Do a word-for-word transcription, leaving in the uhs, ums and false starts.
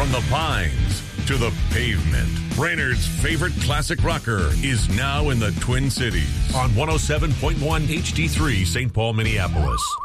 From the Pines to the pavement, Brainerd's favorite classic rocker is now in the Twin Cities on one oh seven point one H D three Saint Paul, Minneapolis.